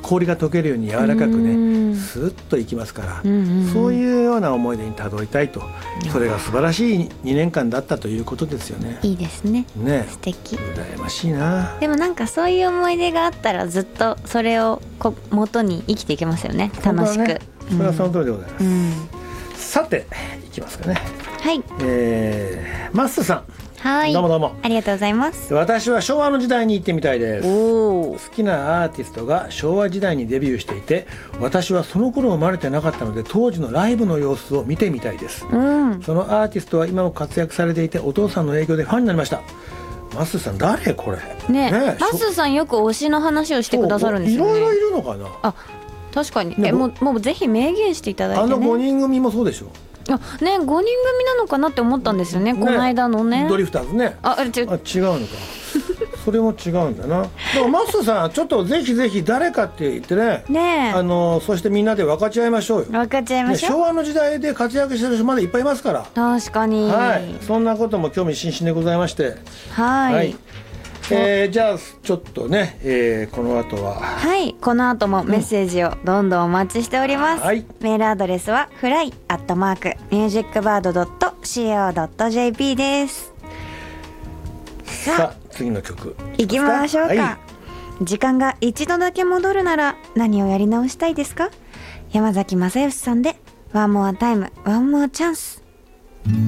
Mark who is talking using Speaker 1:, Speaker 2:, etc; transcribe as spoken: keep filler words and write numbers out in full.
Speaker 1: 氷が溶けるように柔らかくねスーッといきますから、うんうんうん、そういうような思い出にたどりたいと、それが素晴らしいにねんかんだったということですよね。
Speaker 2: いいですね。
Speaker 1: ね、
Speaker 2: 素敵。
Speaker 1: 羨ましいな。
Speaker 2: でもなんかそういう思い出があったらずっとそれをこ元に生きていけますよね。楽しく、ね、
Speaker 1: それはその通りでございます、うん、さていきますかね。
Speaker 2: はい、
Speaker 1: えー、マッスさん、
Speaker 2: はい、
Speaker 1: どうもどうも
Speaker 2: ありがとうございます。
Speaker 1: 私は昭和の時代に行ってみたいです。
Speaker 2: お
Speaker 1: 好きなアーティストが昭和時代にデビューしていて、私はその頃生まれてなかったので当時のライブの様子を見てみたいです、うん、そのアーティストは今も活躍されていて、お父さんの影響でファンになりました。マスさん誰これ
Speaker 2: ね, ねマスさんよく推しの話をしてくださるんですよね。
Speaker 1: いろいろいるのかな。
Speaker 2: あ、確かに、ね、えもう、もうぜひ明言していただいてね。
Speaker 1: あのごにん組もそうでしょ。
Speaker 2: あね、ごにん組なのかなって思ったんですよね、この間のね
Speaker 1: ドリフターズね。
Speaker 2: あ、あれちょ
Speaker 1: あ違うのかそれも違うんだな。だからマスさんちょっとぜひぜひ誰かって言ってね、
Speaker 2: ね
Speaker 1: あのそしてみんなで分かち合いましょうよ。
Speaker 2: 分かち合いましょう、
Speaker 1: ね、昭和の時代で活躍してる人まだいっぱいいますから。
Speaker 2: 確かに、
Speaker 1: はい、そんなことも興味津々でございまして、
Speaker 2: はい、はい、
Speaker 1: えー、じゃあちょっとね、えー、この後は
Speaker 2: はいこの後もメッセージをどんどんお待ちしております、うん、はい、メールアドレスはフライアットマークミュージックバードドットシーオードットジェーピー です。
Speaker 1: さあ次の曲
Speaker 2: いきましょうか、はい、時間が一度だけ戻るなら何をやり直したいですか。山崎正義さんで One More Time One More Chance。